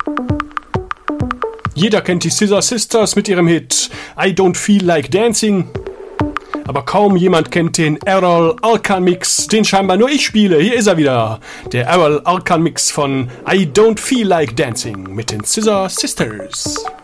Jeder kennt die Scissor Sisters mit ihrem Hit I Don't Feel Like Dancing. Aber kaum jemand kennt den Errol Alkan Mix, den scheinbar nur ich spiele. Hier ist er wieder, der Errol Alkan Mix von I Don't Feel Like Dancing mit den Scissor Sisters.